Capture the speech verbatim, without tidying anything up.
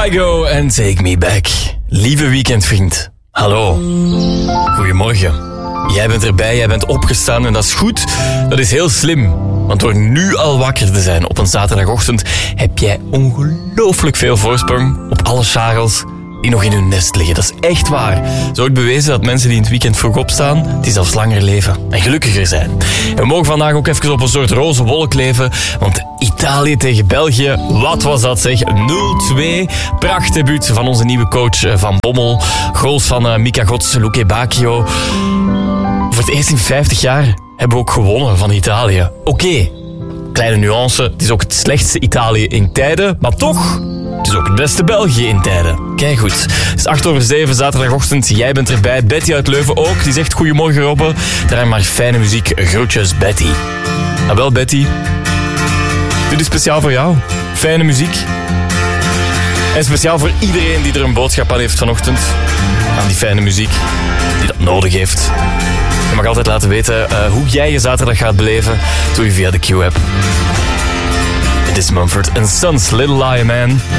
Kygo en Take Me Back. Lieve weekendvriend, hallo. Goedemorgen. Jij bent erbij, jij bent opgestaan en dat is goed. Dat is heel slim. Want door nu al wakker te zijn op een zaterdagochtend heb jij ongelooflijk veel voorsprong op alle scharrels die nog in hun nest liggen. Dat is echt waar. Het is ook bewezen dat mensen die in het weekend vroeg opstaan, die zelfs langer leven en gelukkiger zijn. En we mogen vandaag ook even op een soort roze wolk leven, want Italië tegen België, wat was dat zeg? nul twee. Prachtdebuut van onze nieuwe coach Van Bommel. Goals van uh, Mika Gots, Luque Bacchio. Voor het eerst in vijftig jaar hebben we ook gewonnen van Italië. Oké, okay. Kleine nuance, het is ook het slechtste Italië in tijden, maar toch, het is ook het beste België in tijden. Kijk goed, het is acht over zeven, zaterdagochtend, jij bent erbij. Betty uit Leuven ook, die zegt goedemorgen Robbe. Draai maar fijne muziek, groetjes Betty. Nou wel Betty, dit is speciaal voor jou. Fijne muziek. En speciaal voor iedereen die er een boodschap aan heeft vanochtend. Aan die fijne muziek, die dat nodig heeft. Je mag altijd laten weten uh, hoe jij je zaterdag gaat beleven. Doe je via de Q-app. It is Mumford and Sons, Little Lion Man.